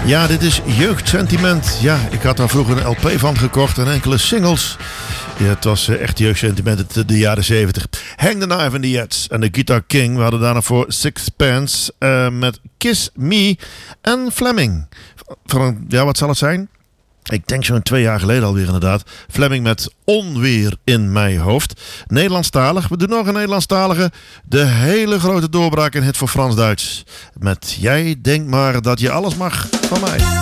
Ja, dit is jeugdsentiment. Ja, ik had daar vroeger een LP van gekocht en enkele singles. Ja, het was echt jeugdsentiment uit de jaren 70. Hang the Knife in the Jets en The Guitar King. We hadden daarna voor Sixpence met Kiss Me en Fleming. Ja, wat zal het zijn? Ik denk zo'n 2 jaar geleden alweer inderdaad. Fleming met Onweer in mijn hoofd. Nederlandstalig. We doen nog een Nederlandstalige. De hele grote doorbraak en hit voor Frans-Duits. Met Jij denkt maar dat je alles mag van mij.